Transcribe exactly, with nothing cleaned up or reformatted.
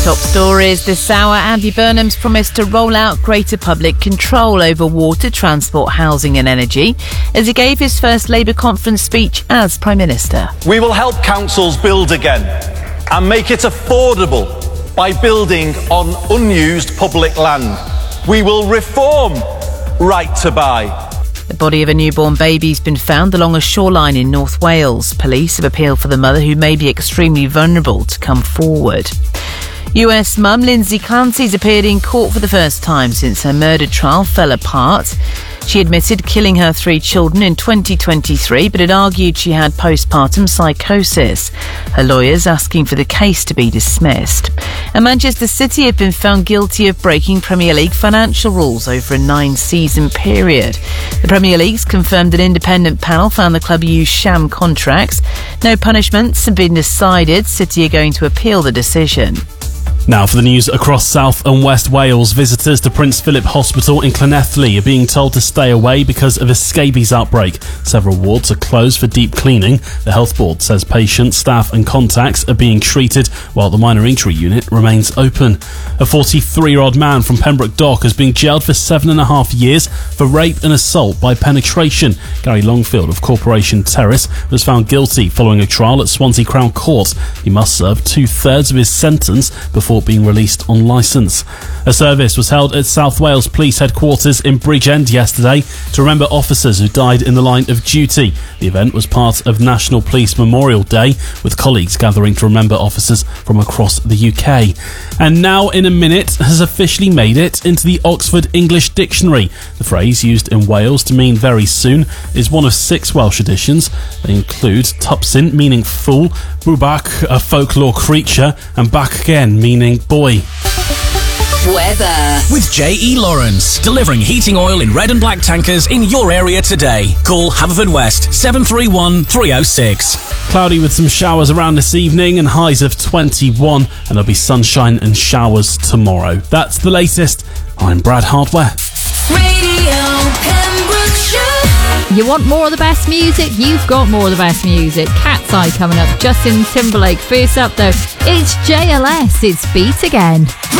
Top stories this hour. Andy Burnham's promised to roll out greater public control over water, transport, housing and energy as he gave his first Labour conference speech as Prime Minister. We will help councils build again and make it affordable by building on unused public land. We will reform Right to Buy. The body of a newborn baby's been found along a shoreline in North Wales. Police have appealed for the mother, who may be extremely vulnerable, to come forward. U S mum Lindsay Clancy's appeared in court for the first time since her murder trial fell apart. She admitted killing her three children in twenty twenty-three, but had argued she had postpartum psychosis. Her lawyers asking for the case to be dismissed. And Manchester City have been found guilty of breaking Premier League financial rules over a nine-season period. The Premier League's confirmed an independent panel found the club used sham contracts. No punishments have been decided. City are going to appeal the decision. Now for the news across South and West Wales. Visitors to Prince Philip Hospital in Llanelli are being told to stay away because of a scabies outbreak. Several wards are closed for deep cleaning. The health board says patients, staff and contacts are being treated while the minor injury unit remains open. A forty-three-year-old man from Pembroke Dock has been jailed for seven and a half years for rape and assault by penetration. Gary Longfield of Corporation Terrace was found guilty following a trial at Swansea Crown Court. He must serve two-thirds of his sentence before being released on licence. A service was held at South Wales Police Headquarters in Bridgend yesterday to remember officers who died in the line of duty. The event was part of National Police Memorial Day, with colleagues gathering to remember officers from across the U K. And Now in a Minute has officially made it into the Oxford English Dictionary. The phrase, used in Wales to mean very soon, is one of six Welsh editions. They include Tupsin, meaning fool, Brubach, a folklore creature, and Back Again, meaning boy. Weather with J E Lawrence, delivering heating oil in red and black tankers in your area today. Call Haverfordwest seven three one, three oh six. Cloudy with some showers around this evening and highs of twenty-one, and there'll be sunshine and showers tomorrow. That's the latest. I'm Brad Hardware. Radio Pembrokeshire. You want more of the best music? You've got more of the best music. Cat's Eye coming up. Justin Timberlake. First up though, it's J L S. It's Beat Again.